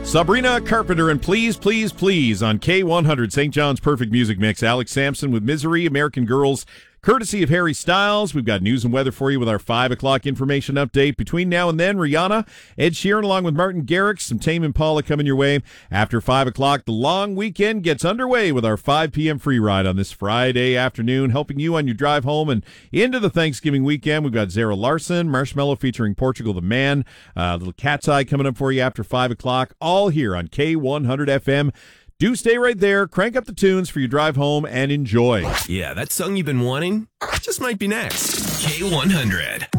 Sabrina Carpenter and Please, Please, Please on K100, St. John's Perfect Music Mix. Alex Sampson with Misery, American Girls, courtesy of Harry Styles. We've got news and weather for you with our 5 o'clock information update. Between now and then, Rihanna, Ed Sheeran, along with Martin Garrix, some Tame Impala coming your way. After 5 o'clock, the long weekend gets underway with our 5 p.m. free ride on this Friday afternoon, helping you on your drive home and into the Thanksgiving weekend. We've got Zara Larson, Marshmello featuring Portugal the Man, Little Cat's Eye coming up for you after 5 o'clock, all here on K100 FM. Do stay right there. Crank up the tunes for your drive home and enjoy. Yeah, that song you've been wanting just might be next. K100.